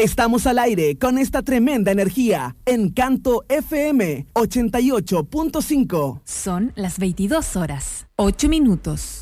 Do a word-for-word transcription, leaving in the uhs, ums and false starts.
Estamos al aire con esta tremenda energía. Encanto F M ochenta y ocho punto cinco. Son las veintidós horas, ocho minutos.